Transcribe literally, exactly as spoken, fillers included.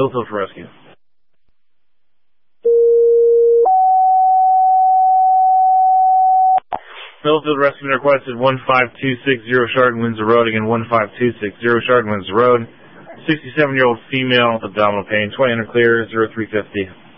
Millfield for rescue. Millfield rescue requested one five two six zero Chardon Windsor Road. Again, one five two six zero Chardon Windsor Road. sixty-seven-year-old female, abdominal pain, twenty under clear, zero three fifty.